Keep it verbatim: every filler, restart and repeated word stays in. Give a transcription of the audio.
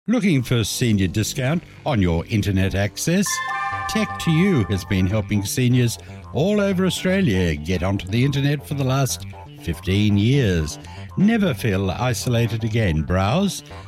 Looking for senior discount on your internet access? Tech to You has been helping seniors all over Australia get onto the internet for the last fifteen years. Never feel isolated again. Browse,